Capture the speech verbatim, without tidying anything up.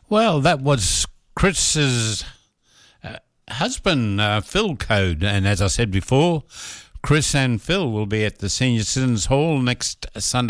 Well, that was Chris's uh, husband, uh, Phil Code. And as I said before, Chris and Phil will be at the Senior Citizens Hall next Sunday.